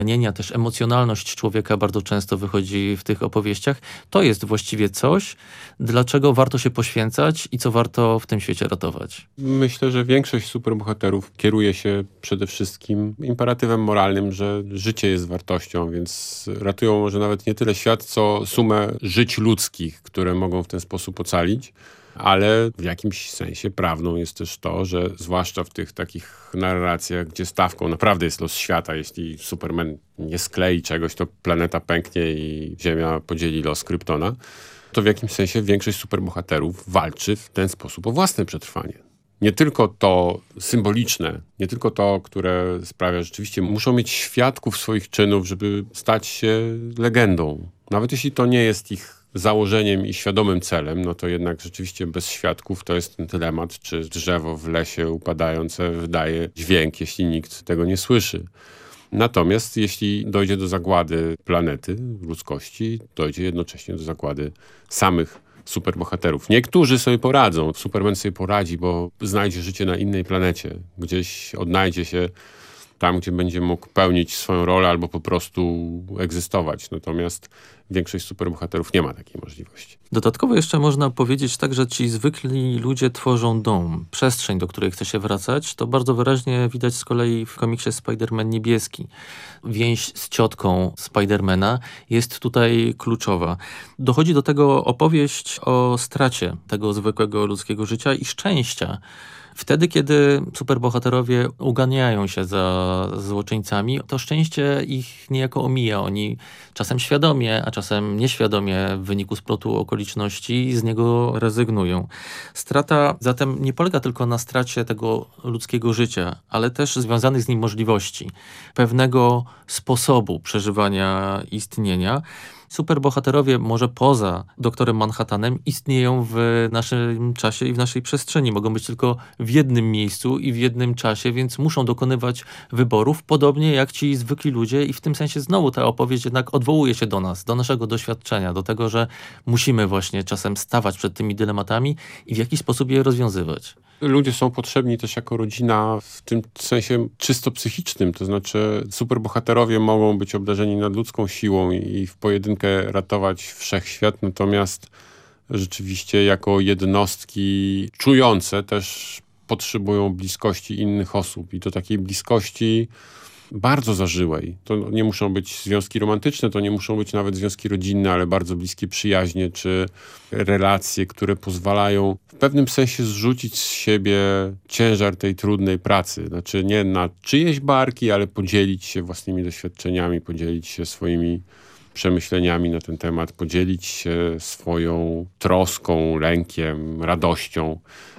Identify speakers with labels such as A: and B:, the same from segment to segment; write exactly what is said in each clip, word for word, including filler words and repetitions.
A: Nienia, też emocjonalność człowieka bardzo często wychodzi w tych opowieściach. To jest właściwie coś, dlaczego warto się poświęcać i co warto w tym świecie ratować.
B: Myślę, że większość superbohaterów kieruje się przede wszystkim imperatywem moralnym, że życie jest wartością, więc ratują może nawet nie tyle świat, co sumę żyć ludzkich, które mogą w ten sposób ocalić. Ale w jakimś sensie prawdą jest też to, że zwłaszcza w tych takich narracjach, gdzie stawką naprawdę jest los świata, jeśli Superman nie sklei czegoś, to planeta pęknie i Ziemia podzieli los Kryptona, to w jakimś sensie większość superbohaterów walczy w ten sposób o własne przetrwanie. Nie tylko to symboliczne, nie tylko to, które sprawia, że rzeczywiście muszą mieć świadków swoich czynów, żeby stać się legendą. Nawet jeśli to nie jest ich założeniem i świadomym celem, no to jednak rzeczywiście bez świadków to jest ten dylemat, czy drzewo w lesie upadające wydaje dźwięk, jeśli nikt tego nie słyszy. Natomiast jeśli dojdzie do zagłady planety, ludzkości, dojdzie jednocześnie do zagłady samych superbohaterów. Niektórzy sobie poradzą. Superman sobie poradzi, bo znajdzie życie na innej planecie. Gdzieś odnajdzie się tam, gdzie będzie mógł pełnić swoją rolę albo po prostu egzystować. Natomiast większość superbohaterów nie ma takiej możliwości.
A: Dodatkowo jeszcze można powiedzieć tak, że ci zwykli ludzie tworzą dom, przestrzeń, do której chce się wracać. To bardzo wyraźnie widać z kolei w komiksie Spider-Man Niebieski. Więź z ciotką Spidermana jest tutaj kluczowa. Dochodzi do tego opowieść o stracie tego zwykłego ludzkiego życia i szczęścia. Wtedy, kiedy superbohaterowie uganiają się za złoczyńcami, to szczęście ich niejako omija. Oni czasem świadomie, a czasem nieświadomie w wyniku splotu okoliczności z niego rezygnują. Strata zatem nie polega tylko na stracie tego ludzkiego życia, ale też związanych z nim możliwości, pewnego sposobu przeżywania istnienia. Superbohaterowie może poza doktorem Manhattanem istnieją w naszym czasie i w naszej przestrzeni. Mogą być tylko w jednym miejscu i w jednym czasie, więc muszą dokonywać wyborów, podobnie jak ci zwykli ludzie i w tym sensie znowu ta opowieść jednak odwołuje się do nas, do naszego doświadczenia, do tego, że musimy właśnie czasem stawać przed tymi dylematami i w jakiś sposób je rozwiązywać.
B: Ludzie są potrzebni też jako rodzina w tym sensie czysto psychicznym, to znaczy superbohaterowie mogą być obdarzeni nadludzką siłą i w pojedynkę ratować wszechświat, natomiast rzeczywiście jako jednostki czujące też potrzebują bliskości innych osób i to takiej bliskości bardzo zażyłej. To nie muszą być związki romantyczne, to nie muszą być nawet związki rodzinne, ale bardzo bliskie przyjaźnie czy relacje, które pozwalają w pewnym sensie zrzucić z siebie ciężar tej trudnej pracy. Znaczy nie na czyjeś barki, ale podzielić się własnymi doświadczeniami, podzielić się swoimi przemyśleniami na ten temat, podzielić się swoją troską, lękiem, radością.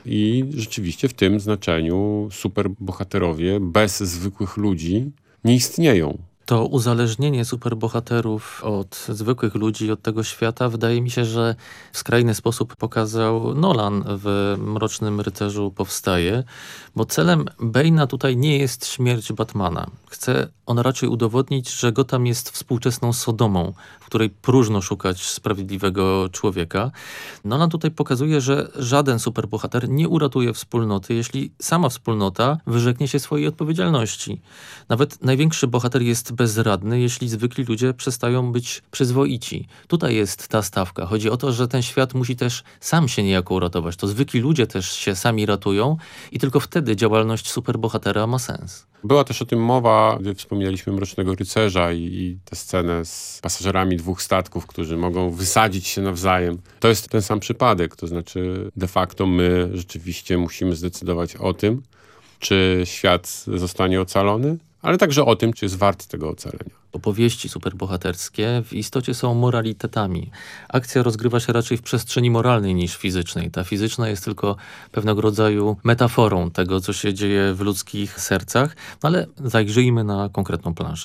B: I rzeczywiście w tym znaczeniu superbohaterowie bez zwykłych ludzi nie istnieją.
A: To uzależnienie superbohaterów od zwykłych ludzi, od tego świata, wydaje mi się, że w skrajny sposób pokazał Nolan w Mrocznym Rycerzu Powstaje, bo celem Bane'a tutaj nie jest śmierć Batmana. Chce on raczej udowodnić, że Gotham jest współczesną Sodomą, w której próżno szukać sprawiedliwego człowieka. Nolan tutaj pokazuje, że żaden superbohater nie uratuje wspólnoty, jeśli sama wspólnota wyrzeknie się swojej odpowiedzialności. Nawet największy bohater jest bezradny, jeśli zwykli ludzie przestają być przyzwoici. Tutaj jest ta stawka. Chodzi o to, że ten świat musi też sam się niejako uratować. To zwykli ludzie też się sami ratują i tylko wtedy działalność superbohatera ma sens.
B: Była też o tym mowa, gdy wspomnieliśmy Mrocznego Rycerza i, i tę scenę z pasażerami dwóch statków, którzy mogą wysadzić się nawzajem. To jest ten sam przypadek, to znaczy de facto my rzeczywiście musimy zdecydować o tym, czy świat zostanie ocalony, ale także o tym, czy jest wart tego ocalenia.
A: Opowieści superbohaterskie w istocie są moralitetami. Akcja rozgrywa się raczej w przestrzeni moralnej niż fizycznej. Ta fizyczna jest tylko pewnego rodzaju metaforą tego, co się dzieje w ludzkich sercach, no ale zajrzyjmy na konkretną planszę.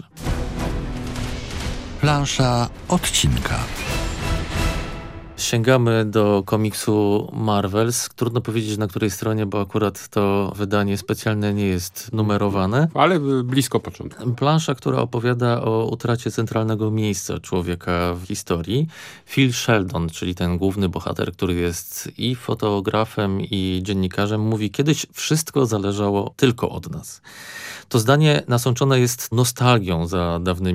C: Plansza odcinka.
A: Sięgamy do komiksu Marvels. Trudno powiedzieć, na której stronie, bo akurat to wydanie specjalne nie jest numerowane.
B: Ale blisko początku.
A: Plansza, która opowiada o utracie centralnego miejsca człowieka w historii. Phil Sheldon, czyli ten główny bohater, który jest i fotografem, i dziennikarzem, mówi: kiedyś wszystko zależało tylko od nas. To zdanie nasączone jest nostalgią za dawnymi